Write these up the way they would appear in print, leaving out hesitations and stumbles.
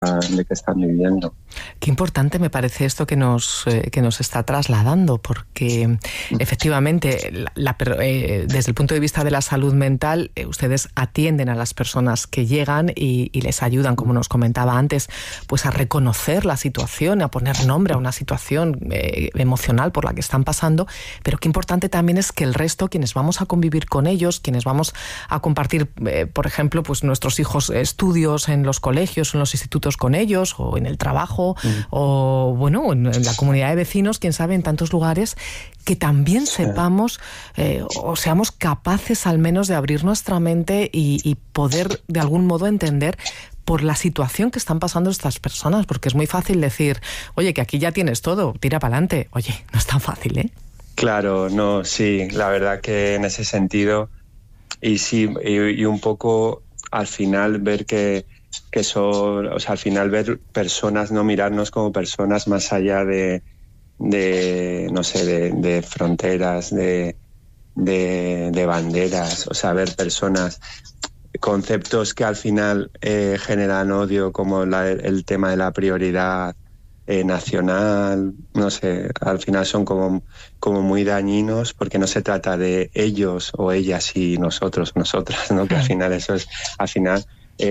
están viviendo. Qué importante me parece esto que nos está trasladando, porque efectivamente, desde el punto de vista de la salud mental, ustedes atienden a las personas que llegan y les ayudan, como nos comentaba antes, pues a reconocer la situación, a poner nombre a una situación emocional por la que están pasando, pero qué importante también es que el resto, quienes vamos a convivir con ellos, quienes vamos a compartir, por ejemplo, pues nuestros hijos estudios en los colegios, en los institutos con ellos, o en el trabajo, o bueno, en la comunidad de vecinos, quién sabe, en tantos lugares, que también sepamos o seamos capaces al menos de abrir nuestra mente y poder de algún modo entender por la situación que están pasando estas personas, porque es muy fácil decir, oye, que aquí ya tienes todo, tira para adelante. Oye, no es tan fácil, ¿eh? Claro, no, sí, la verdad que en ese sentido, y sí, y un poco al final ver que son, o sea, al final ver personas, no mirarnos como personas más allá de no sé, de fronteras, de banderas, o sea, ver personas, conceptos que al final generan odio, como el tema de la prioridad nacional, no sé, al final son como muy dañinos, porque no se trata de ellos o ellas y nosotros, nosotras, ¿no? Que al final eso es, al final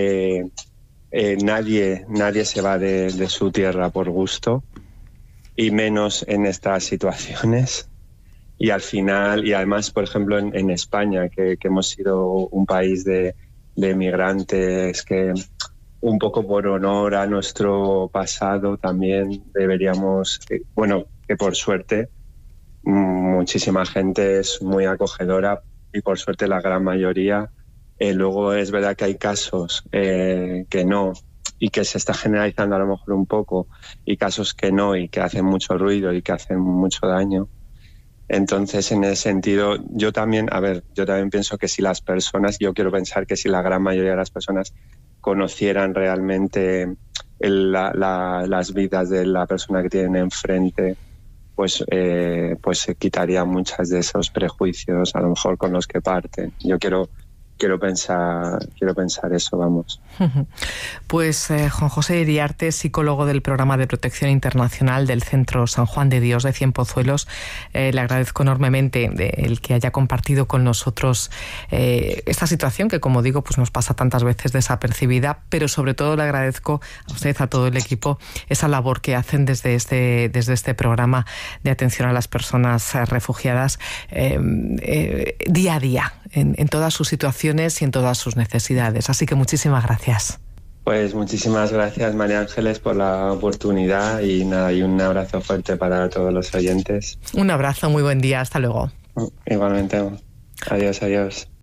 nadie se va de su tierra por gusto, y menos en estas situaciones. Y al final, y además, por ejemplo, en España, que hemos sido un país de migrantes, que un poco por honor a nuestro pasado también deberíamos, que por suerte muchísima gente es muy acogedora, y por suerte la gran mayoría. Luego es verdad que hay casos que no, y que se está generalizando a lo mejor un poco, y casos que no, y que hacen mucho ruido y que hacen mucho daño. Entonces, en ese sentido, yo también pienso que si las personas, yo quiero pensar que si la gran mayoría de las personas conocieran realmente las vidas de la persona que tienen enfrente, pues se quitaría muchas de esos prejuicios, a lo mejor, con los que parten. Yo quiero pensar eso, vamos. Pues Juan José Iriarte, psicólogo del Programa de Protección Internacional del Centro San Juan de Dios de Cienpozuelos, le agradezco enormemente el que haya compartido con nosotros esta situación que, como digo, pues nos pasa tantas veces desapercibida, pero sobre todo le agradezco a usted, a todo el equipo, esa labor que hacen desde este programa de atención a las personas refugiadas día a día, en todas sus situaciones y en todas sus necesidades. Así que muchísimas gracias. Pues muchísimas gracias, María Ángeles, por la oportunidad, y nada, y un abrazo fuerte para todos los oyentes. Un abrazo, muy buen día, hasta luego. Igualmente. Adiós.